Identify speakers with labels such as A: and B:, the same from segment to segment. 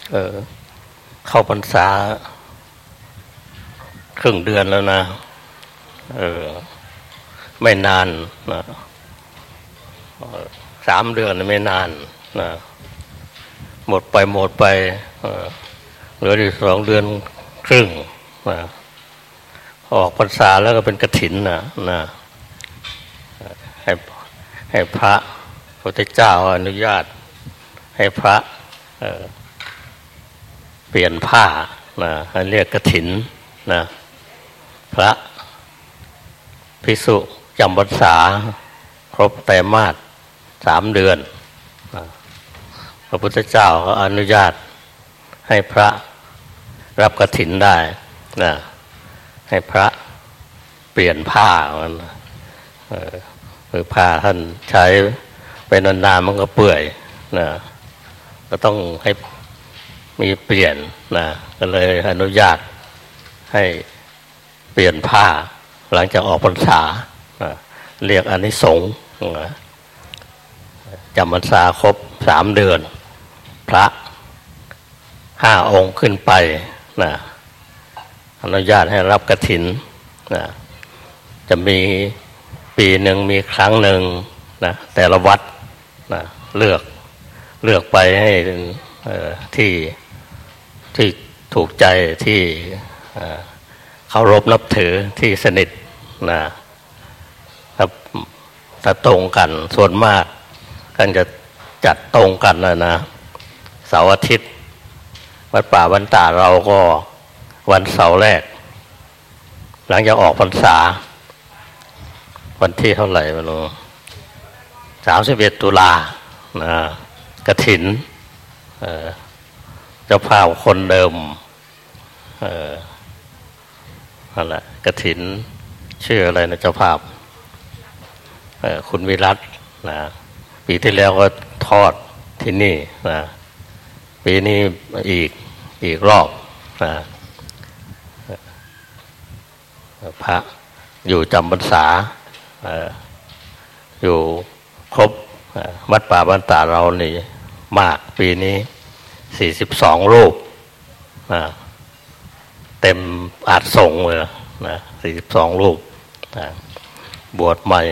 A: เข้าพรรษาครึ่งเดือนแล้วนะไม่นานนะ3 เดือนไม่นานนะหมดไปเหลืออีก2 เดือนครึ่งนะออกพรรษาแล้วก็เป็นกฐินนะให้พระพุทธเจ้าอนุญาตให้พระเปลี่ยนผ้านะเรียกกฐินนะพระภิกษุจำพรรษาครบไตรมาส3 เดือนนะพระพุทธเจ้าก็อนุญาตให้พระรับกฐินได้นะให้พระเปลี่ยนผ้ามันคือผ้าท่านใช้ไปนานๆมันก็เปื่อยนะก็ต้องให้มีเปลี่ยนนะก็เลยอนุญาตให้เปลี่ยนผ้าหลังจากออกพรรษาเรียกอานิสงส์จำพรรษาครบ3 เดือนพระ5 องค์ขึ้นไปนะอนุญาตให้รับกฐินนะจะมีปีหนึ่งมีครั้งหนึ่งนะแต่ละวัดนะเลือกไปให้ที่ถูกใจที่เคารพนับถือที่สนิทนะถ้าตรงกันส่วนมากกันจะจัดตรงกันนะเสาร์อาทิตย์วัดป่าบ้านตาเราก็วันเสาร์แรกหลังจากออกพรรษาวันที่เท่าไหร่ไม่รู้31 ตุลานะกฐินเจ้าภาพคนเดิมนั่นแหละกฐินชื่ออะไรนะเจ้าภาพคุณวิรัตนะปีที่แล้วก็ทอดที่นี่นะปีนี้อีกรอบนะพระอยู่จำพรรษาอยู่ครบวัดป่าบ้านตาเรานี่มากปีนี้42 รูปนะเต็มอาจส่งเลยนะ42 รูปนะบวชใหม่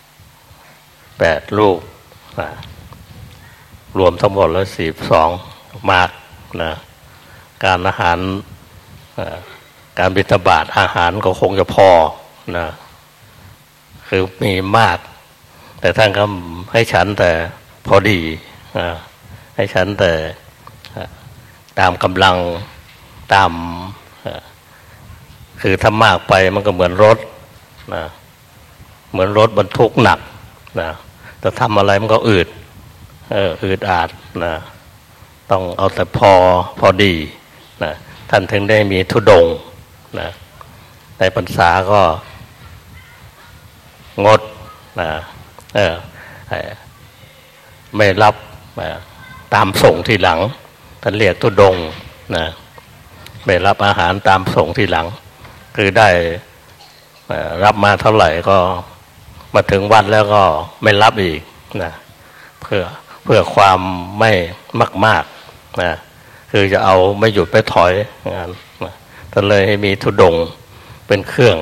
A: 8 รูปนะรวมทั้งหมดแล้ว42 มากนะการอาหารการบิณฑบาตอาหารก็คงจะพอนะคือมีมากแต่ท่านก็ให้ฉันแต่พอดีให้ฉันแต่ตามกำลังตามคือถ้ามากไปมันก็เหมือนรถนะเหมือนรถบรรทุกหนักนะแต่ทำอะไรมันก็อืดอาดนะต้องเอาแต่พอดีนะท่านถึงได้มีธุดงค์นะในพรรษาก็งดนะไม่รับตามส่งทีหลังท่านเรียกธุดงค์นะไม่รับอาหารตามส่งทีหลังคือได้รับมาเท่าไหร่ก็มาถึงวัดแล้วก็ไม่รับอีกนะเพื่อความไม่มากนะคือจะเอาไม่หยุดไม่ถอยงานท่านเลยให้มีธุดงค์เป็นเครื่อง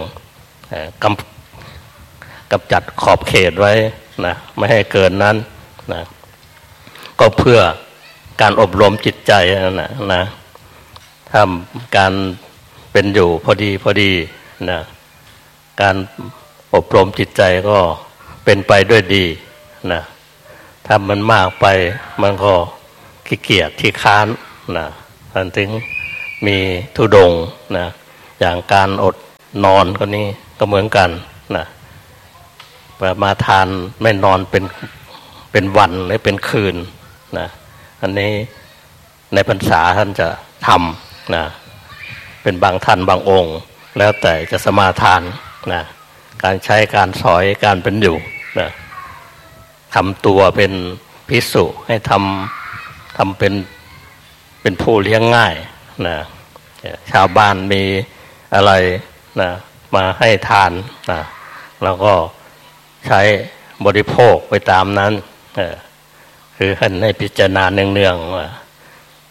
A: กำจัดขอบเขตไว้นะไม่ให้เกินนั้นนะก็เพื่อการอบรมจิตใจนะถ้าการเป็นอยู่พอดีนะการอบรมจิตใจก็เป็นไปด้วยดีนะถ้ามันมากไปมันก็ขี้เกียจที่ค้านนะท่านถึงมีธุดงค์นะอย่างการอดนอนก็นี่ก็เหมือนกันนะมาทานไม่นอนเป็นวันหรือเป็นคืนนะอันนี้ในพรรษาท่านจะทำนะเป็นบางท่านบางองค์แล้วแต่จะสมาทานนะการใช้การสอยการเป็นอยู่นะทำตัวเป็นภิกษุให้ทำเป็นผู้เลี้ยงง่ายนะชาวบ้านมีอะไรนะมาให้ทานนะแล้วก็ใช้บริโภคไปตามนั้นคือให้พิจารณาเนืองๆว่าค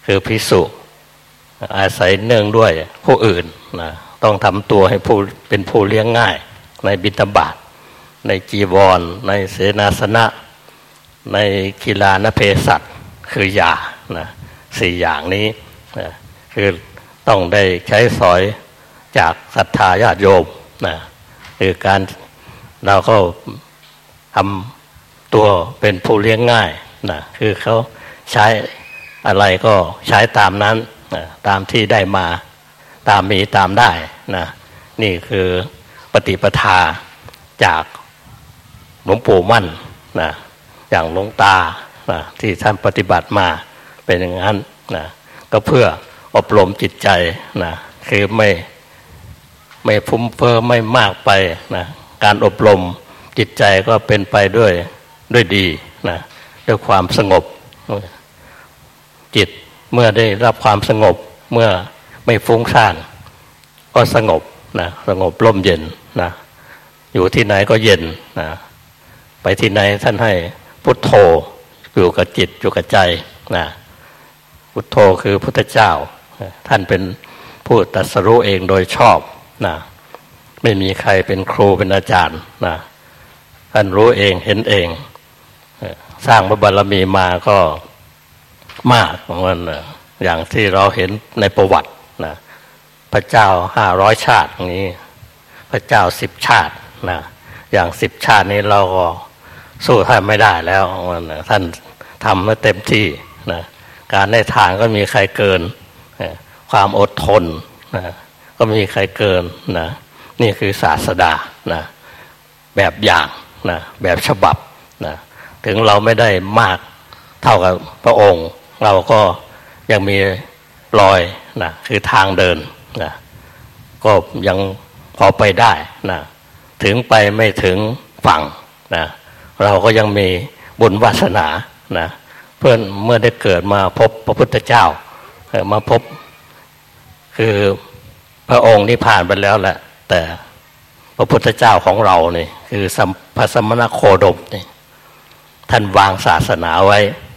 A: คือภิกษุอาศัยเนื่องด้วยผู้อื่นนะต้องทำตัวให้ผู้เป็นผู้เลี้ยงง่ายในบิณฑบาตในจีวรในเสนาสนะในกีฬานเพศัตคือยานะสี่อย่างนี้นะคือต้องได้ใช้สอยจากศรัทธาญาติโยมนะคือการเราก็ทำตัวเป็นผู้เลี้ยงง่ายนะคือเขาใช้อะไรก็ใช้ตามนั้นนะตามที่ได้มาตามมีตามได้นะนี่คือปฏิปทาจากหลวงปู่มั่นนะอย่างหลวงตานะที่ท่านปฏิบัติมาเป็นอย่างนั้นนะก็เพื่ออบรมจิตใจนะคือไม่ฟุ้งเฟ้อไม่มากไปนะการอบรมจิตใจก็เป็นไปด้วยดีนะด้วยความสงบจิตเมื่อได้รับความสงบเมื่อไม่ฟุ้งซ่านก็สงบนะสงบร่มเย็นนะอยู่ที่ไหนก็เย็นนะไปที่ไหนท่านให้พุทโธอยู่กับจิตอยู่กับใจนะพุทโธคือพุทธเจ้าท่านเป็นผู้ตรัสรู้เองโดยชอบนะไม่มีใครเป็นครูเป็นอาจารย์นะท่านรู้เองเห็นเองสร้างบารมีมาก็มากเหมือนกันนะอย่างที่เราเห็นในประวัตินะพระเจ้า500 ชาตินี้พระเจ้า10 ชาตินะอย่าง10 ชาตินี้เราก็สู้ท่านไม่ได้แล้วนะท่านทำมาเต็มที่นะการได้ทานก็มีใครเกินความอดทนนะก็มีใครเกินนะนี่คือศาสดานะแบบอย่างนะแบบฉบับนะถึงเราไม่ได้มากเท่ากับพระองค์เราก็ยังมีรอยนะคือทางเดินนะก็ยังพอไปได้นะถึงไปไม่ถึงฝั่งนะเราก็ยังมีบุญวาสนานะเพื่อนเมื่อได้เกิดมาพบพระพุทธเจ้ามาพบคือพระองค์นี่ผ่านไปแล้วแหละแต่พระพุทธเจ้าของเราเนี่ยคือพระสมณโคดมนี่ท่านวางศาสนาไว้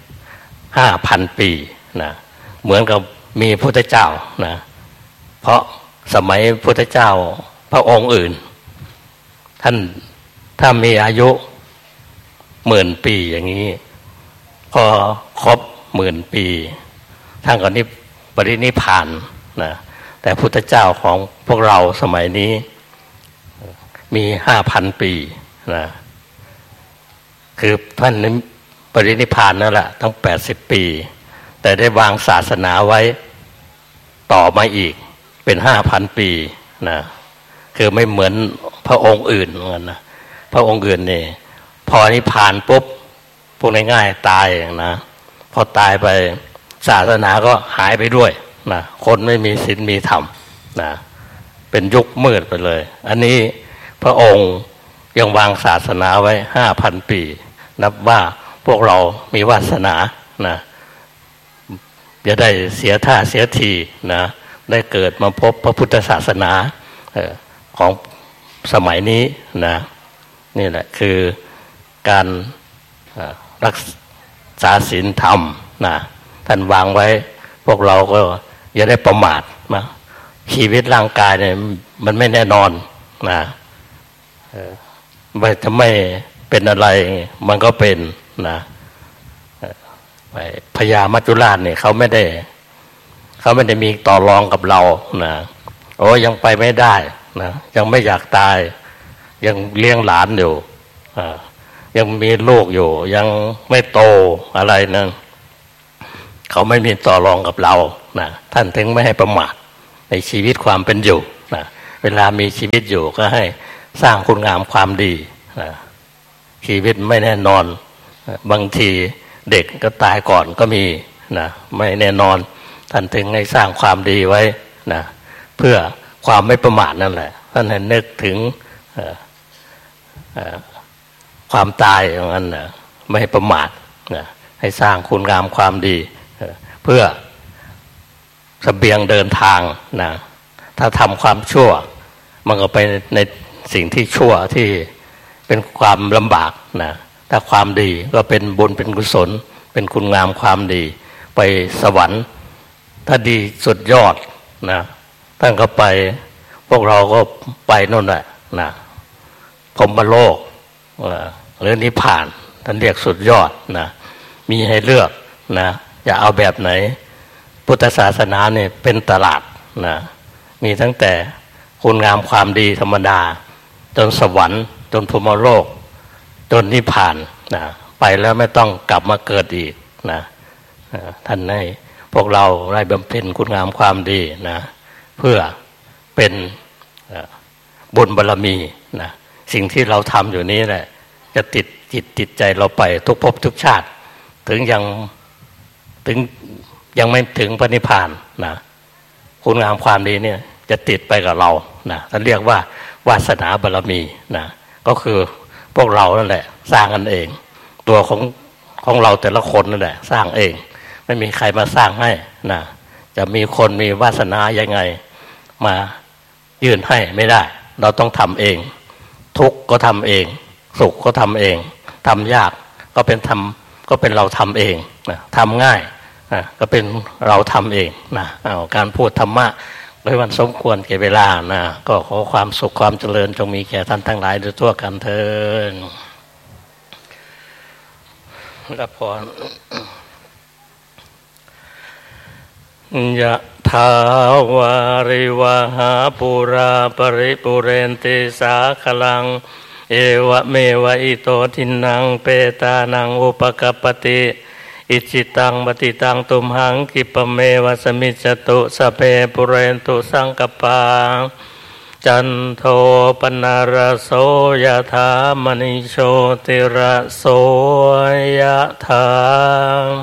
A: 5,000 ปีนะเหมือนกับมีพุทธเจ้านะเพราะสมัยพุทธเจ้าพระองค์อื่นท่านถ้ามีอายุ10,000 ปีอย่างนี้พอครบ10,000 ปีท่านก็ปรินิพพานนะแต่พุทธเจ้าของพวกเราสมัยนี้มี 5,000 ปีนะคือท่านปรินิพพานนั่นแหละตั้ง80 ปีแต่ได้วางศาสนาไว้ต่อมาอีกเป็น 5,000 ปีนะคือไม่เหมือนพระองค์อื่นเหมือนกันนะพระองค์อื่นนี่พอนิพพานปุ๊บพวกง่ายๆตายนะพอตายไปศาสนาก็หายไปด้วยนะคนไม่มีศีลมีธรรมนะเป็นยุคมืดไปเลยอันนี้พระองค์ยังวางศาสนาไว้ 5,000 ปีนับว่าพวกเรามีวาสนานะจะได้เสียท่าเสียทีนะได้เกิดมาพบพระพุทธศาสนาของสมัยนี้นะนี่แหละคือการรักษาศีลธรรมนะท่านวางไว้พวกเราก็อย่าได้ประมาทนะชีวิตร่างกายเนี่ยมันไม่แน่นอนนะจะไม่เป็นอะไรมันก็เป็นนะพญามัจจุราชเนี่ยเขาไม่ได้มีต่อรองกับเรานะโอ้ยังไปไม่ได้นะยังไม่อยากตายยังเลี้ยงหลานอยู่ยังมีลูกอยู่ยังไม่โตอะไรนั่นเขาไม่มีต่อรองกับเรานะท่านถึงไม่ให้ประมาทในชีวิตความเป็นอยู่นะเวลามีชีวิตอยู่ก็ให้สร้างคุณงามความดีนะชีวิตไม่แน่นอนบางทีเด็กก็ตายก่อนก็มีนะไม่แน่นอนท่านถึงให้สร้างความดีไว้นะเพื่อความไม่ประมาทนั่นแหละท่านให้นึกถึงความตายอย่างนั้นนะไม่ให้ประมาทนะให้สร้างคุณงามความดีเพื่อเสบียงเดินทางนะถ้าทำความชั่วมันก็ไปในสิ่งที่ชั่วที่เป็นความลำบากนะถ้าความดีก็เป็นบุญเป็นกุศลเป็นคุณงามความดีไปสวรรค์ถ้าดีสุดยอดนะท่านก็ไปพวกเราก็ไปนู่นแหละนะพรหมโลกหรือนิพพานท่านเรียกสุดยอดนะมีให้เลือกนะจะเอาแบบไหนพุทธศาสนาเนี่ยเป็นตลาดนะมีตั้งแต่คุณงามความดีธรรมดาจนสวรรค์จนพรหมโลกจนนิพพานนะไปแล้วไม่ต้องกลับมาเกิดอีกนะท่านให้พวกเราได้บำเพ็ญคุณงามความดีนะเพื่อเป็นบุญบารมีนะสิ่งที่เราทำอยู่นี้แหละจะติดจิตติดใจเราไปทุกภพทุกชาติถึงยังไม่ถึงพระนิพพานนะคุณงามความดีเนี่ยจะติดไปกับเรานะท่านเรียกว่าวาสนาบารมีนะก็คือพวกเรานั่นแหละสร้างกันเองตัวของเราแต่ละคนนั่นแหละสร้างเองไม่มีใครมาสร้างให้นะจะมีคนมีวาสนายังไงมายื่นให้ไม่ได้เราต้องทำเองทุกข์ก็ทำเองสุขก็ทำเองทำยากก็เป็นเราทำเองนะทำง่ายนะก็เป็นเราทำเองนะการพูดธรรมะโดยวันสมควรแก่เวลานะก็ขอความสุขความเจริญจงมีแก่ท่านทั้งหลายโดยทั่วกันเถิดรับพรยะถาวาริวหาปุราปริปุเรนติสาคลังเอวะเมวะอิโตทินังเปตานังอุปกัปปติอิจิตังปฏิตังตุมหังกิปเมวะสมิจจตุสเพปุเรนตุสังกปาจันโทปนารโสยถามณิโชติระโสยถา